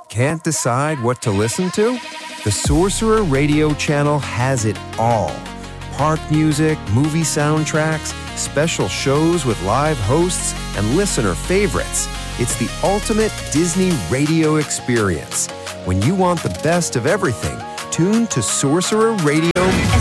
Can't decide what to listen to? The Sorcerer Radio channel has it all. Park music, movie soundtracks, special shows with live hosts, and listener favorites. It's the ultimate Disney radio experience. When you want the best of everything, tune to Sorcerer Radio.